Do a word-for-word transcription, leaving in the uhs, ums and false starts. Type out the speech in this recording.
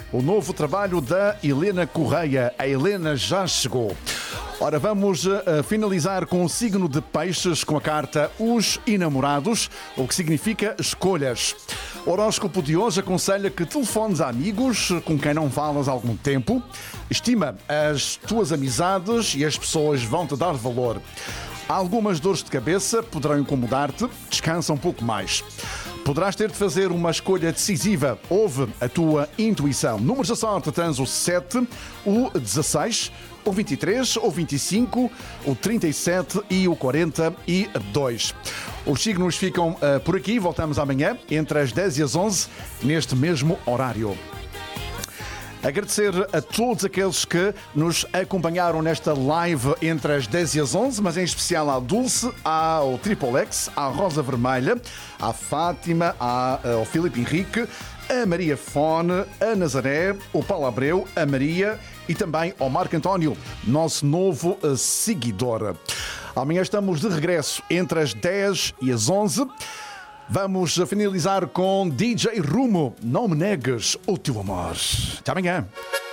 o novo trabalho da Helena Correia. A Helena já chegou. Ora, vamos uh, finalizar com o signo de Peixes, com a carta Os Enamorados, o que significa escolhas. O horóscopo de hoje aconselha que telefones a amigos com quem não falas há algum tempo. Estima as tuas amizades e as pessoas vão te dar valor. Algumas dores de cabeça poderão incomodar-te, descansa um pouco mais. Poderás ter de fazer uma escolha decisiva. Ouve a tua intuição. Números da sorte: tens o sete, o dezasseis, o vinte e três, o vinte e cinco, o trinta e sete e o quarenta e dois. Os signos ficam uh, por aqui. Voltamos amanhã, entre as dez e as onze, neste mesmo horário. Agradecer a todos aqueles que nos acompanharam nesta live entre as dez e as onze, mas em especial à Dulce, ao Triple X, à Rosa Vermelha, à Fátima, ao Filipe Henrique, a Maria Fone, a Nazaré, o Paulo Abreu, a Maria e também ao Marco António, nosso novo seguidor. Amanhã estamos de regresso entre as dez e as onze. Vamos finalizar com D J Rumo. Não me negues o teu amor. Até amanhã.